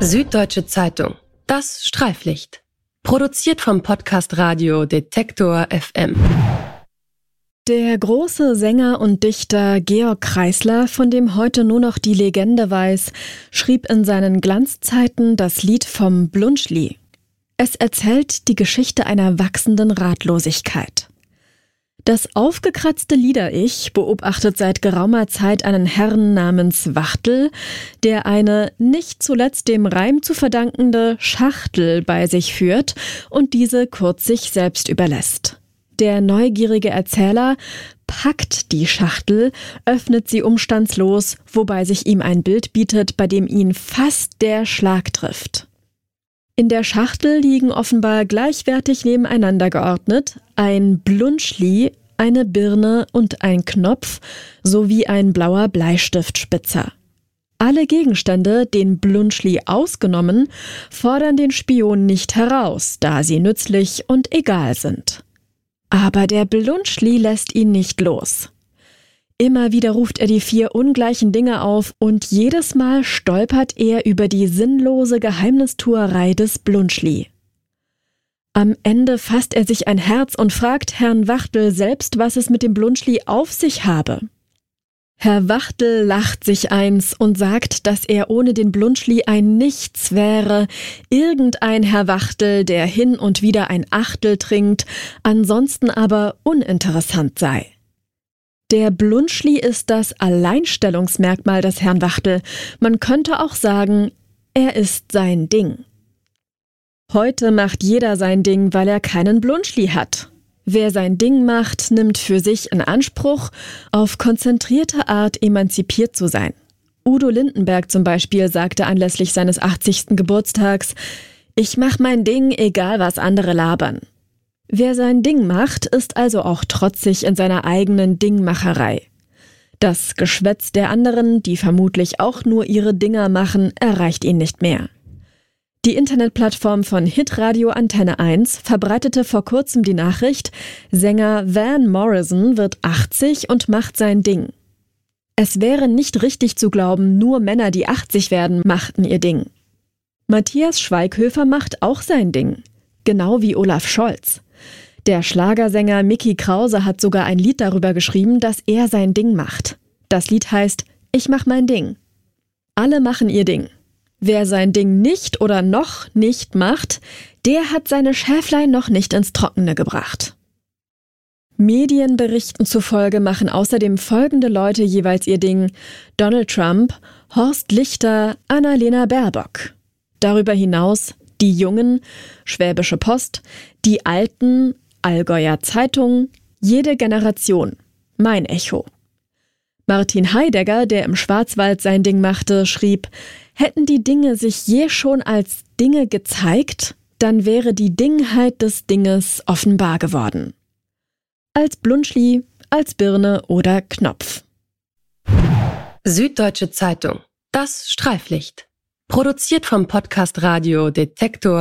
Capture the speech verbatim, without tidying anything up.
Süddeutsche Zeitung. Das Streiflicht. Produziert vom Podcast Radio Detektor F M. Der große Sänger und Dichter Georg Kreisler, von dem heute nur noch die Legende weiß, schrieb in seinen Glanzzeiten das Lied vom Blunschli. Es erzählt die Geschichte einer wachsenden Ratlosigkeit. Das aufgekratzte Lieder-Ich beobachtet seit geraumer Zeit einen Herrn namens Wachtel, der eine nicht zuletzt dem Reim zu verdankende Schachtel bei sich führt und diese kurz sich selbst überlässt. Der neugierige Erzähler packt die Schachtel, öffnet sie umstandslos, wobei sich ihm ein Bild bietet, bei dem ihn fast der Schlag trifft. In der Schachtel liegen offenbar gleichwertig nebeneinander geordnet ein Blunschli, eine Birne und ein Knopf sowie ein blauer Bleistiftspitzer. Alle Gegenstände, den Blunschli ausgenommen, fordern den Spion nicht heraus, da sie nützlich und egal sind. Aber der Blunschli lässt ihn nicht los. Immer wieder ruft er die vier ungleichen Dinge auf und jedes Mal stolpert er über die sinnlose Geheimnistuerei des Blunschli. Am Ende fasst er sich ein Herz und fragt Herrn Wachtel selbst, was es mit dem Blunschli auf sich habe. Herr Wachtel lacht sich eins und sagt, dass er ohne den Blunschli ein Nichts wäre, irgendein Herr Wachtel, der hin und wieder ein Achtel trinkt, ansonsten aber uninteressant sei. Der Blunschli ist das Alleinstellungsmerkmal des Herrn Wachtel. Man könnte auch sagen, er ist sein Ding. Heute macht jeder sein Ding, weil er keinen Blunschli hat. Wer sein Ding macht, nimmt für sich in Anspruch, auf konzentrierte Art emanzipiert zu sein. Udo Lindenberg zum Beispiel sagte anlässlich seines achtzigsten Geburtstags: „Ich mach mein Ding, egal was andere labern." Wer sein Ding macht, ist also auch trotzig in seiner eigenen Dingmacherei. Das Geschwätz der anderen, die vermutlich auch nur ihre Dinger machen, erreicht ihn nicht mehr. Die Internetplattform von Hitradio Antenne eins verbreitete vor kurzem die Nachricht, Sänger Van Morrison wird achtzig und macht sein Ding. Es wäre nicht richtig zu glauben, nur Männer, die achtzig werden, machten ihr Ding. Matthias Schweighöfer macht auch sein Ding, genau wie Olaf Scholz. Der Schlagersänger Micky Krause hat sogar ein Lied darüber geschrieben, dass er sein Ding macht. Das Lied heißt »Ich mach mein Ding«. Alle machen ihr Ding. Wer sein Ding nicht oder noch nicht macht, der hat seine Schäflein noch nicht ins Trockene gebracht. Medienberichten zufolge machen außerdem folgende Leute jeweils ihr Ding: Donald Trump, Horst Lichter, Annalena Baerbock. Darüber hinaus die Jungen, Schwäbische Post, die Alten, Allgäuer Zeitung, jede Generation, Mein Echo. Martin Heidegger, der im Schwarzwald sein Ding machte, schrieb: Hätten die Dinge sich je schon als Dinge gezeigt, dann wäre die Dingheit des Dinges offenbar geworden. Als Blunschli, als Birne oder Knopf. Süddeutsche Zeitung. Das Streiflicht. Produziert vom Podcast Radio Detektor